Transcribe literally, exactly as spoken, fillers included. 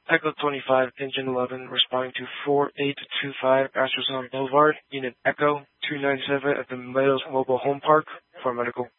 Echo twenty-five, Engine eleven, responding to four eight two five Astroson Boulevard, Unit Echo two nine seven at the Meadows Mobile Home Park for medical.